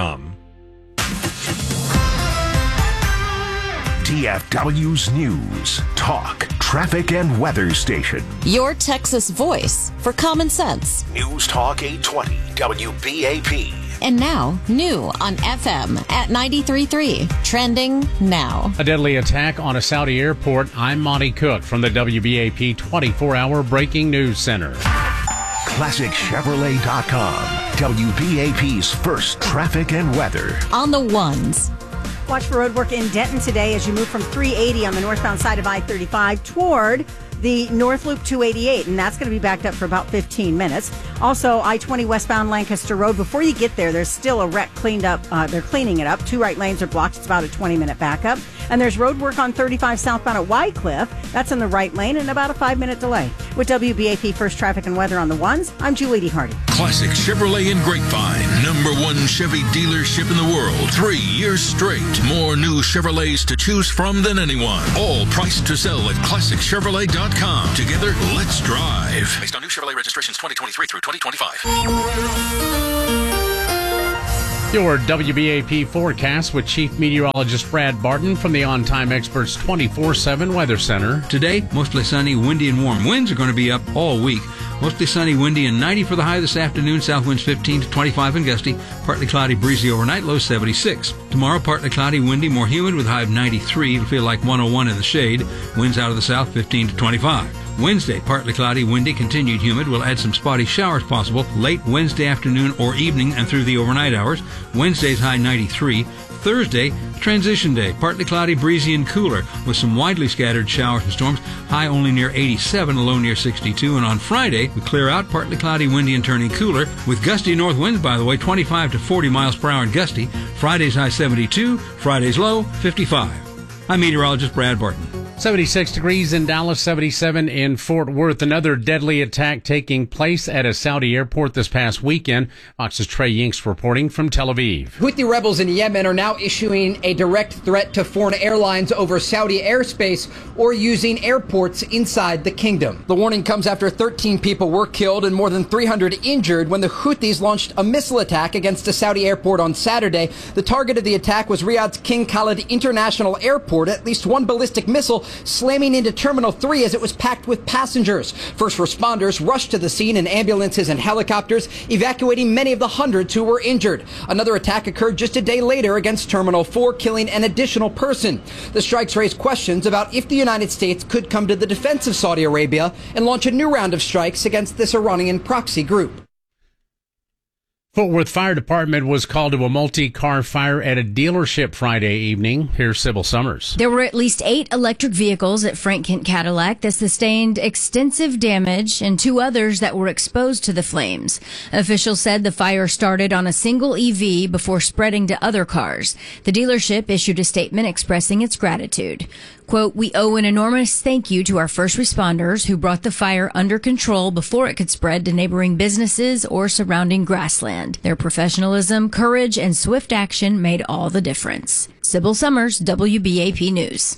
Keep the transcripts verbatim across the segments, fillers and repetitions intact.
Um. D F W's News, Talk, Traffic, and Weather Station. Your Texas voice for common sense. News Talk eight twenty, W B A P. And now, new on F M at ninety-three point three. Trending now. A deadly attack on a Saudi airport. I'm Monty Cook from the W B A P twenty-four hour Breaking News Center. Classic Chevrolet dot com, W B A P's first traffic and weather. On the ones. Watch for road work in Denton today as you move from three eighty on the northbound side of I thirty-five toward the North Loop two eighty-eight, and that's going to be backed up for about fifteen minutes. Also, I twenty westbound Lancaster Road. Before you get there, there's still a wreck cleaned up. Uh, they're cleaning it up. Two right lanes are blocked. It's about a twenty-minute backup. And there's road work on thirty-five southbound at Wycliffe. That's in the right lane and about a five-minute delay. With W B A P First Traffic and Weather on the ones, I'm Julie D. Hardy. Classic Chevrolet in Grapevine. Number one Chevy dealership in the world. Three years straight. More new Chevrolets to choose from than anyone. All priced to sell at Classic Chevrolet dot com. Together, let's drive. Based on new Chevrolet registrations twenty twenty-three through twenty twenty-five. Your W B A P forecast with Chief Meteorologist Brad Barton from the On Time Experts twenty-four seven Weather Center. Today, mostly sunny, windy, and warm. Winds are going to be up all week. Mostly sunny, windy, and ninety for the high this afternoon. South winds fifteen to twenty-five and gusty. Partly cloudy, breezy overnight, low seventy-six. Tomorrow, partly cloudy, windy, more humid with a high of ninety-three. It'll feel like one oh one in the shade. Winds out of the south fifteen to twenty-five. Wednesday, partly cloudy, windy, continued humid. We'll add some spotty showers possible late Wednesday afternoon or evening and through the overnight hours. Wednesday's high ninety-three. Thursday, transition day, partly cloudy, breezy, and cooler with some widely scattered showers and storms. High only near eighty-seven, a low near sixty-two. And on Friday, we clear out, partly cloudy, windy, and turning cooler with gusty north winds, by the way, twenty-five to forty miles per hour and gusty. Friday's high seventy-two, Friday's low fifty-five. I'm meteorologist Brad Barton. seventy-six degrees in Dallas, seventy-seven in Fort Worth. Another deadly attack taking place at a Saudi airport this past weekend. Fox's Trey Yinks reporting from Tel Aviv. Houthi rebels in Yemen are now issuing a direct threat to foreign airlines over Saudi airspace or using airports inside the kingdom. The warning comes after thirteen people were killed and more than three hundred injured when the Houthis launched a missile attack against a Saudi airport on Saturday. The target of the attack was Riyadh's King Khalid International Airport. At least one ballistic missile slamming into Terminal three as it was packed with passengers. First responders rushed to the scene in ambulances and helicopters, evacuating many of the hundreds who were injured. Another attack occurred just a day later against Terminal four, killing an additional person. The strikes raised questions about if the United States could come to the defense of Saudi Arabia and launch a new round of strikes against this Iranian proxy group. Fort Worth Fire Department was called to a multi-car fire at a dealership Friday evening. Here's Sybil Summers. There were at least eight electric vehicles at Frank Kent Cadillac that sustained extensive damage and two others that were exposed to the flames. Officials said the fire started on a single E V before spreading to other cars. The dealership issued a statement expressing its gratitude. Quote, "We owe an enormous thank you to our first responders who brought the fire under control before it could spread to neighboring businesses or surrounding grassland. Their professionalism, courage, and swift action made all the difference." Sybil Summers, W B A P News.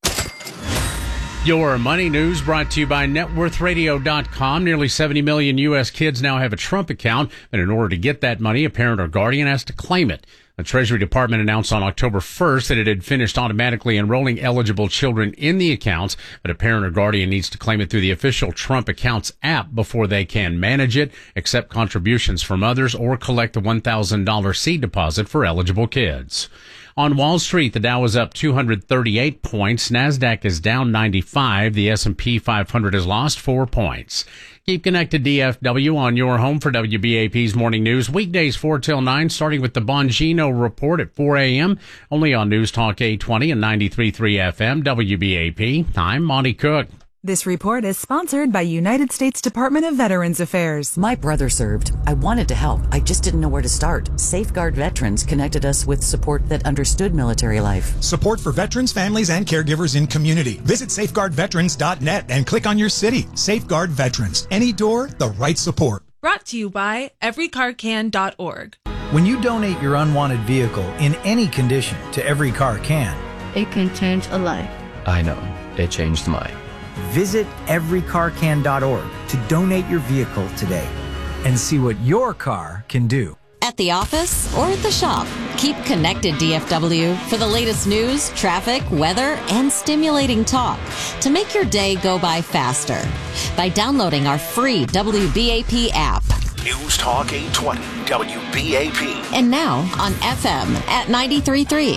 Your money news brought to you by net worth radio dot com. Nearly seventy million U S kids now have a Trump account, and in order to get that money, a parent or guardian has to claim it. The Treasury Department announced on October first that it had finished automatically enrolling eligible children in the accounts, but a parent or guardian needs to claim it through the official Trump Accounts app before they can manage it, accept contributions from others, or collect the one thousand dollars seed deposit for eligible kids. On Wall Street, the Dow is up two hundred thirty-eight points. NASDAQ is down ninety-five. The S and P five hundred has lost four points. Keep connected D F W on your home for W B A P's Morning News. Weekdays four till nine, starting with the Bongino Report at four a.m. Only on News Talk eight twenty and ninety-three point three F M, W B A P. I'm Monty Cook. This report is sponsored by United States Department of Veterans Affairs. My brother served. I wanted to help. I just didn't know where to start. Safeguard Veterans connected us with support that understood military life. Support for veterans, families, and caregivers in community. Visit safeguard veterans dot net and click on your city. Safeguard Veterans. Any door, the right support. Brought to you by every car can dot org. When you donate your unwanted vehicle in any condition to Every Car Can, it can change a life. I know. It changed mine. Visit every car can dot org to donate your vehicle today and see what your car can do. at the office, or at the shop. Keep connected, D F W, for the latest news, traffic, weather, and stimulating talk to make your day go by faster by downloading our free W B A P app. News Talk eight twenty W B A P. And now on F M at ninety-three point three.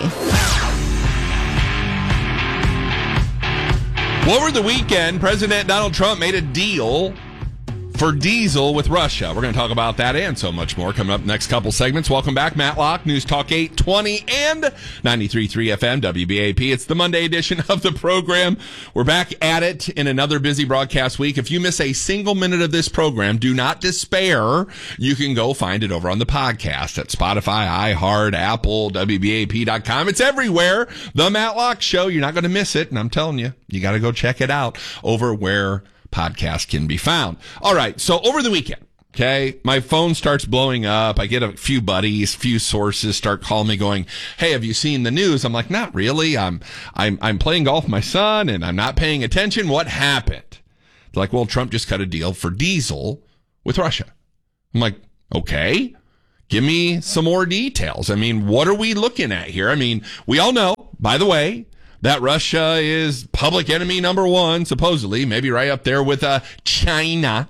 Well, over the weekend, President Donald Trump made a deal for diesel with Russia. We're going to talk about that and so much more coming up next couple segments. Welcome back, Matt Locke, News Talk eight twenty and ninety-three point three F M W B A P. It's the Monday edition of the program. We're back at it in another busy broadcast week. If you miss a single minute of this program, do not despair. You can go find it over on the podcast at Spotify, iHeart, Apple, W B A P dot com. It's everywhere. The Matt Locke Show. You're not going to miss it. And I'm telling you, you got to go check it out over where podcast can be found. All right. So over the weekend, okay, my phone starts blowing up. I get a few buddies, few sources start calling me going, "Hey, have you seen the news?" I'm like, "Not really. I'm, I'm, I'm playing golf with my son and I'm not paying attention. What happened?" They're like, "Well, Trump just cut a deal for diesel with Russia." I'm like, "Okay, give me some more details. I mean, what are we looking at here?" I mean, we all know, by the way, that Russia is public enemy number one, supposedly, maybe right up there with uh, China.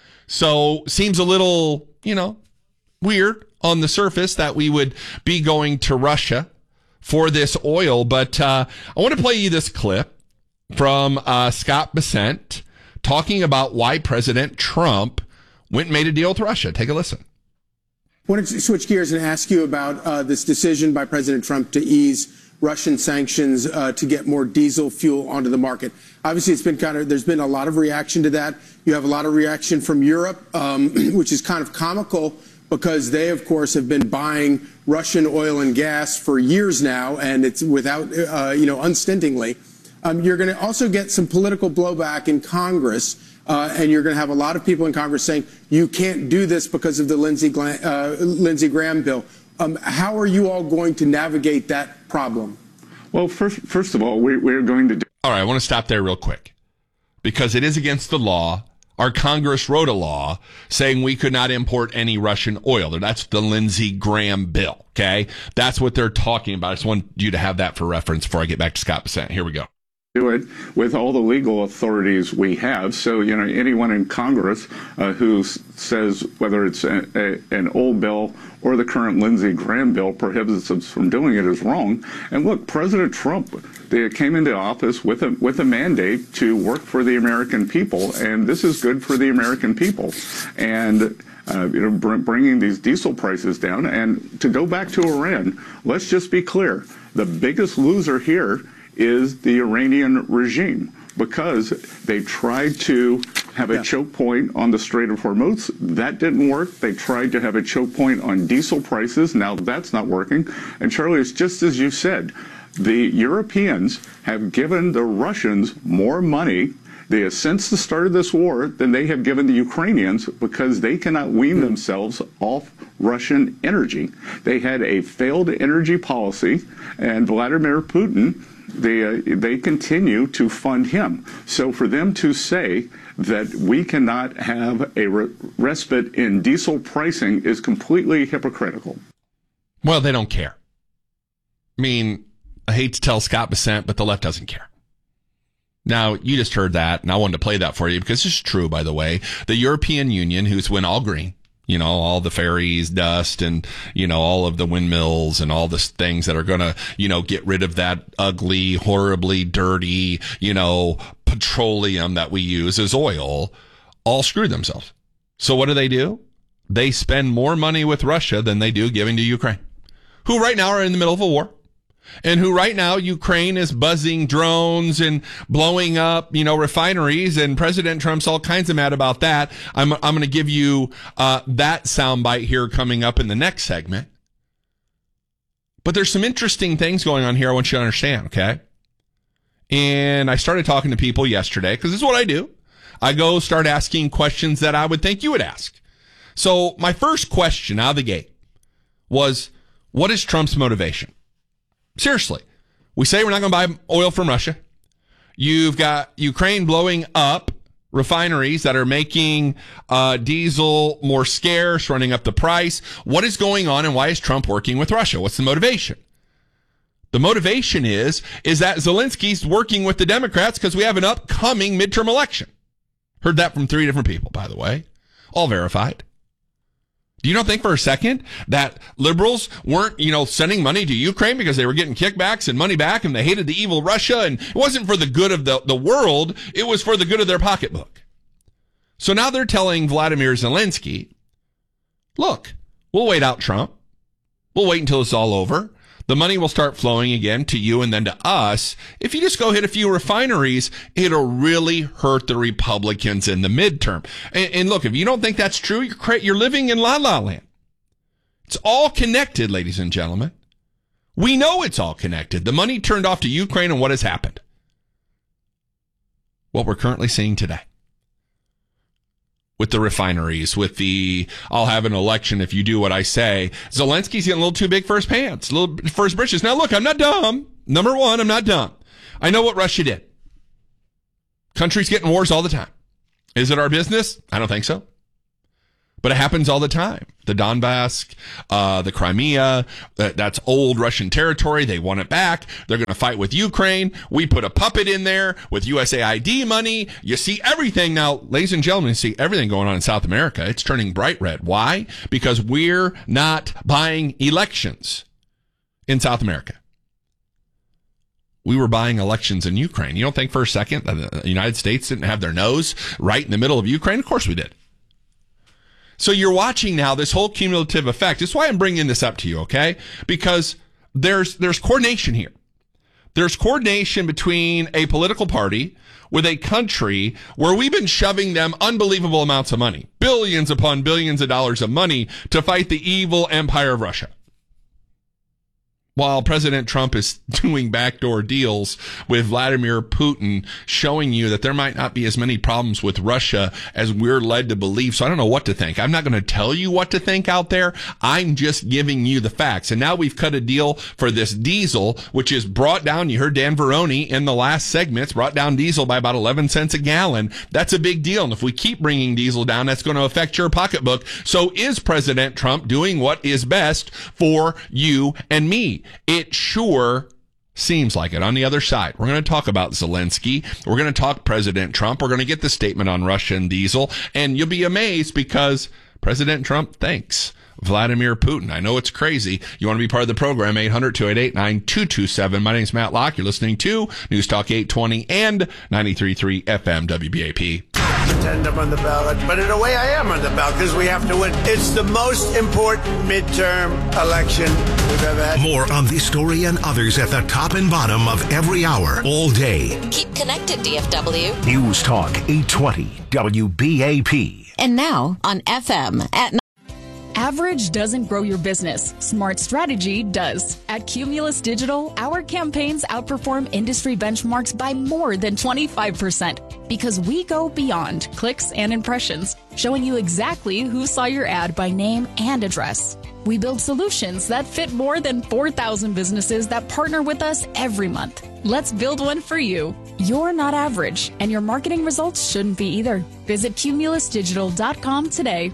So seems a little, you know, weird on the surface that we would be going to Russia for this oil. But uh, I want to play you this clip from uh, Scott Bessent talking about why President Trump went and made a deal with Russia. Take a listen. I wanted to switch gears and ask you about uh, this decision by President Trump to ease Russian sanctions uh, to get more diesel fuel onto the market. Obviously, it's been kind of there's been a lot of reaction to that. You have a lot of reaction from Europe, um, which is kind of comical because they, of course, have been buying Russian oil and gas for years now, and it's without, uh, you know, unstintingly. Um, you're going to also get some political blowback in Congress, uh, and you're going to have a lot of people in Congress saying you can't do this because of the Lindsey, uh, Lindsey Graham bill. Um, how are you all going to navigate that problem? Well, first, first of all, we, we're going to do. All right, I want to stop there real quick because it is against the law. Our Congress wrote a law saying we could not import any Russian oil. That's the Lindsey Graham bill, okay? That's what they're talking about. I just want you to have that for reference before I get back to Scott Bessent. Here we go. Do it with all the legal authorities we have. So, you know, anyone in Congress uh, who s- says whether it's a, a, an old bill or the current Lindsey Graham bill prohibits us from doing it is wrong. And look, President Trump, they came into office with a with a mandate to work for the American people, and this is good for the American people. And Uh, you know, br- bringing these diesel prices down. And to go back to Iran, let's just be clear: the biggest loser here is the Iranian regime, because they tried to have a yeah. choke point on the Strait of Hormuz. That didn't work. They tried to have a choke point on diesel prices. Now that's not working. And Charlie, it's just as you said, the Europeans have given the Russians more money They have since the start of this war than they have given the Ukrainians, because they cannot wean themselves off Russian energy. They had a failed energy policy, and Vladimir Putin, they, uh, they continue to fund him. So for them to say that we cannot have a re- respite in diesel pricing is completely hypocritical. Well, they don't care. I mean, I hate to tell Scott Bessent, but the left doesn't care. Now, you just heard that, and I wanted to play that for you because it's true, by the way. The European Union, who's went all green, you know, all the ferries, dust, and, you know, all of the windmills and all the things that are going to, you know, get rid of that ugly, horribly dirty, you know, petroleum that we use as oil, all screwed themselves. So what do they do? They spend more money with Russia than they do giving to Ukraine, who right now are in the middle of a war. And who right now Ukraine is buzzing drones and blowing up, you know, refineries, and President Trump's all kinds of mad about that. I'm I'm going to give you uh, that soundbite here coming up in the next segment. But there's some interesting things going on here I want you to understand, okay? And I started talking to people yesterday because this is what I do. I go start asking questions that I would think you would ask. So my first question out of the gate was, what is Trump's motivation? Seriously, we say we're not going to buy oil from Russia. You've got Ukraine blowing up refineries that are making uh, diesel more scarce, running up the price. What is going on, and why is Trump working with Russia? What's the motivation? The motivation is, is that Zelensky's working with the Democrats because we have an upcoming midterm election. Heard that from three different people, by the way. All verified. Do you not think for a second that liberals weren't, you know, sending money to Ukraine because they were getting kickbacks and money back and they hated the evil Russia, and it wasn't for the good of the, the world, it was for the good of their pocketbook. So now they're telling Vladimir Zelensky, look, we'll wait out Trump. We'll wait until it's all over. The money will start flowing again to you and then to us. If you just go hit a few refineries, it'll really hurt the Republicans in the midterm. And, and look, if you don't think that's true, you're, cra- you're living in La La Land. It's all connected, ladies and gentlemen. We know it's all connected. The money turned off to Ukraine, and what has happened? What we're currently seeing today. With the refineries, with the, I'll have an election if you do what I say. Zelensky's getting a little too big for his pants, a little for his britches. Now, look, I'm not dumb. Number one, I'm not dumb. I know what Russia did. Countries get in wars all the time. Is it our business? I don't think so. But it happens all the time. The Donbass, uh, the Crimea, that, that's old Russian territory. They want it back. They're going to fight with Ukraine. We put a puppet in there with U S A I D money. You see everything now, ladies and gentlemen, you see everything going on in South America. It's turning bright red. Why? Because we're not buying elections in South America. We were buying elections in Ukraine. You don't think for a second that the United States didn't have their nose right in the middle of Ukraine? Of course we did. So you're watching now this whole cumulative effect. That's why I'm bringing this up to you, okay? Because there's there's coordination here. There's coordination between a political party with a country where we've been shoving them unbelievable amounts of money, billions upon billions of dollars of money to fight the evil empire of Russia. While President Trump is doing backdoor deals with Vladimir Putin, showing you that there might not be as many problems with Russia as we're led to believe. So I don't know what to think. I'm not going to tell you what to think out there. I'm just giving you the facts. And now we've cut a deal for this diesel, which is brought down. You heard Dan Veroni in the last segments, brought down diesel by about eleven cents a gallon. That's a big deal. And if we keep bringing diesel down, that's going to affect your pocketbook. So is President Trump doing what is best for you and me? It sure seems like it. On the other side, we're going to talk about Zelensky. We're going to talk President Trump. We're going to get the statement on Russian diesel. And you'll be amazed because President Trump thanks Vladimir Putin. I know it's crazy. You want to be part of the program, eight hundred, two eight eight, nine two two seven. My name's Matt Locke. You're listening to News Talk eight twenty and ninety-three point three F M W B A P. Pretend I'm on the ballot, but in a way I am on the ballot because we have to win. It's the most important midterm election we've ever had. More on this story and others at the top and bottom of every hour, all day. Keep connected, D F W. News Talk eight twenty W B A P. And now on F M at Average doesn't grow your business. Smart strategy does. At Cumulus Digital, our campaigns outperform industry benchmarks by more than twenty-five percent because we go beyond clicks and impressions, showing you exactly who saw your ad by name and address. We build solutions that fit more than four thousand businesses that partner with us every month. Let's build one for you. You're not average, and your marketing results shouldn't be either. Visit cumulus digital dot com today.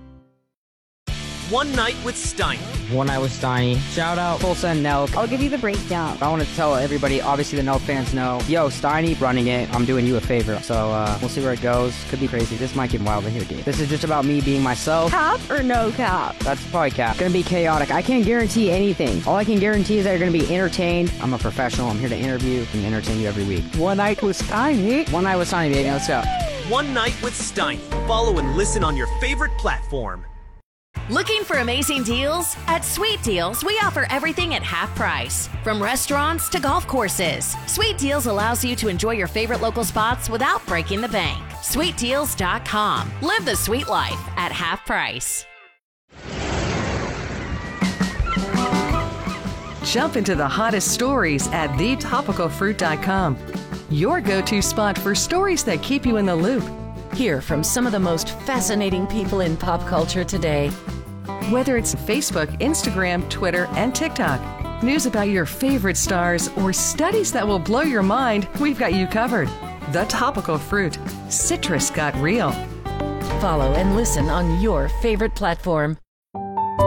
One Night with Steiny. One Night with Steiny. Shout out Tulsa and Nelk. I'll give you the breakdown. I want to tell everybody, obviously the Nelk fans know, yo, Steiny running it. I'm doing you a favor. So uh, we'll see where it goes. Could be crazy. This might get wild in here, dude. This is just about me being myself. Cap or no cap? That's probably cap. Gonna be chaotic. I can't guarantee anything. All I can guarantee is that you're gonna be entertained. I'm a professional. I'm here to interview and entertain you every week. One Night with Steiny. One Night with Steiny, baby. Let's go. One Night with Steiny. Follow and listen on your favorite platform. Looking for amazing deals? At Sweet Deals, we offer everything at half price. From restaurants to golf courses, Sweet Deals allows you to enjoy your favorite local spots without breaking the bank. sweet deals dot com. Live the sweet life at half price. Jump into the hottest stories at the topical fruit dot com. Your go-to spot for stories that keep you in the loop. Hear from some of the most fascinating people in pop culture today. Whether it's Facebook, Instagram, Twitter, and TikTok, news about your favorite stars, or studies that will blow your mind, we've got you covered. The Topical Fruit. Citrus got real. Follow and listen on your favorite platform.